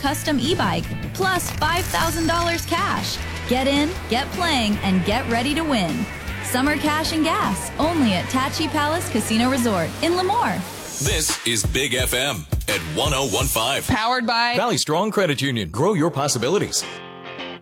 custom e-bike, plus $5,000 cash. Get in, get playing, and get ready to win. Summer Cash and Gas, only at Tachi Palace Casino Resort in Lemoore. This is Big FM at 1015. Powered by Valley Strong Credit Union. Grow your possibilities.